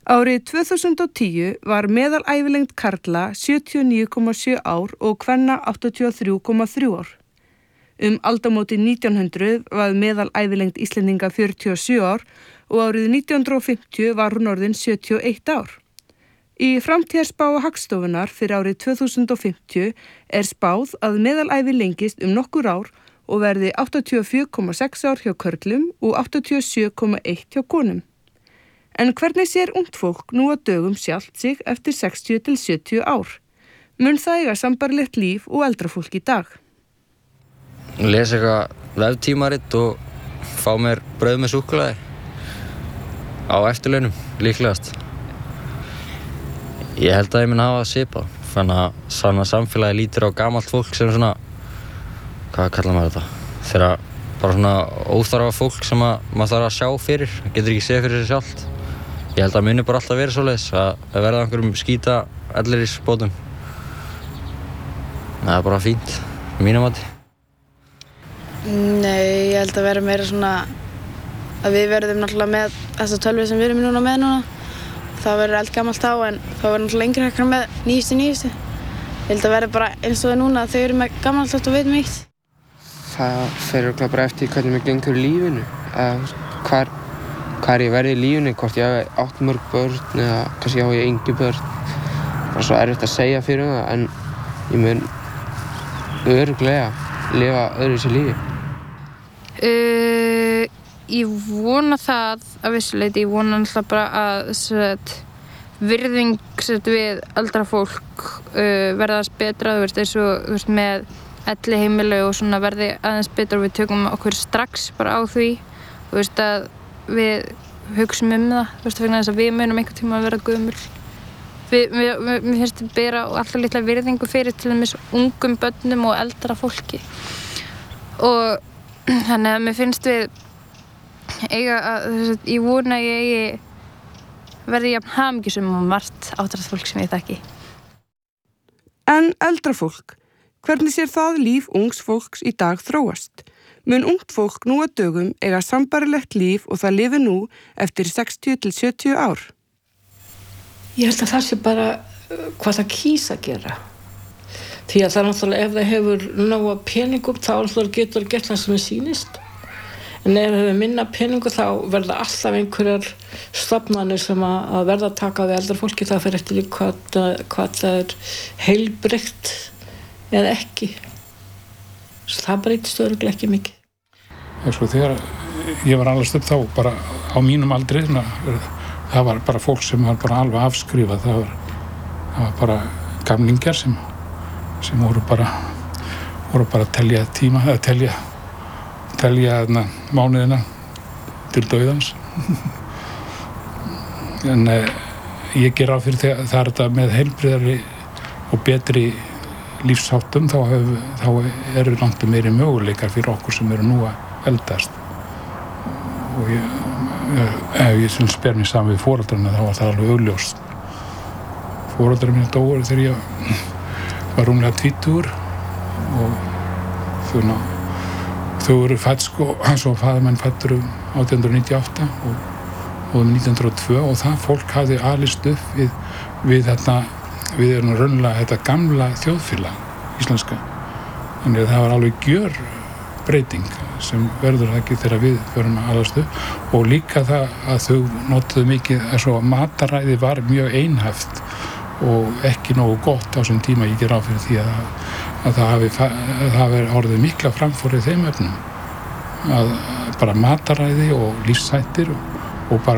Árið 2010 var meðalævilengd karla 79,7 ár og kvenna 83,3 ár. Aldamóti 1900 var meðalævilengd Íslendinga 47 ár og árið 1950 var hún orðin 71 ár. Í framtíðarspá Hagstofunnar fyrir árið 2050 spáð að meðalævi lengist nokkur ár og verði 84,6 ár hjá körlum og 87,1 hjá konum. En hvernig sér ungt fólk nú á dögum sjálft sig eftir 60 til 70 ár? Mun það eiga sambærilegt líf og eldra fólk í dag? Lesa eitthvað veftímarit og fá mér brauð með súkkulaði á eftirlaunum, líklegast. Ég held að ég mun hafa svipað, þannig að svona samfélagi lítur á gamalt fólk sem svona, hvað kallar maður þetta? Þegar bara svona óþarfa fólk sem maður þarf að sjá fyrir, getur ekki séð fyrir sig sjálft. Ég held að muni bara alltaf verið svoleiðis að verða einhverjum skýta ellilífsbótum. Það er bara fínt, mínum mati. Nei, ég held að vera meira svona að við verðum náttúrulega með þessa tölvu sem við erum núna með núna. Það verður eldgamalt á en það verður náttúrulega yngri hækkar með nýjustu. Ég held að vera bara eins og það núna að þau eru með gamalt og veitum eitt. Það fer örugglega bara eftir hvernig mér gengur í lífinu. Hvar ég verði í lífinu, hvort ég hafi átt mörg börn eða kannski á ég engin börn. Það er svo erfitt að segja fyrir það en ég mun örugglega lifa öðruvísi lífi. Ég vona það að vissu leyti, ég vona náttúrulega bara að virðing við eldra fólk verða aðeins betra, eins og með elliheimili og svona verði aðeins betra og við tökum okkur strax bara á því að við hugsum það, vegna þess að við munum einhvern tíma að vera gömul. Mér finnst að bera alltaf litla virðingu fyrir til dæmis ungum börnum og eldra fólki og þannig að mér finnst við ég vona að ég verði jafn hamingjusöm og margt áttrætt fólk sem ég þekki. En eldra fólk, hvernig sér það líf ungs fólks í dag þróast? Mun ungt fólk nú á dögum eiga sambærilegt líf og það lifi nú eftir 60 til 70 ár? Ég held að það sé bara hvað það kýs að gera. Því að það náttúrulega ef það hefur nóga peningum þá getur það gert það sem sýnist. En ef það hefur minna peningu þá verða alltaf einhverjar stofnanir sem að verða að taka við eldra fólki. Það fer eftir hvað það er heilbrigt eða ekki. Það breytist örugglega ekki mikið. Þegar ég var alast upp þá bara á mínum aldri, það var bara fólk sem var bara alveg afskrifað. Það var bara gamlingjar sem voru bara að telja tíma, að telja mánuðina til dauðans. En ég ger ráð fyrir það er þetta með heilbrigðari og betri lífsháttum þá eru langt meiri möguleikar fyrir okkur sem eru nú að eldast. Og ef ég sper mig saman við foreldrarna þá var það alveg augljóst. Foreldrar mínu dóu þegar ég var rúmlega 20 og þau voru fædd svo faðir minn fæddur 1898 og 1902 og það fólk hafði alist upp við erum raunlega þetta gamla þjóðfélag íslenska. Þannig að það var alveg gjörbreyting sem verður ekki þegar við förum að alast upp og líka það að þau notuðu mikið eins og mataræði var mjög einhæft og ekki nógu gott á þessum tíma. Ég ger ráð fyrir því að það hafi orðið mikla framfór í þeim efnum. Að bara mataræði og lífshættir og bara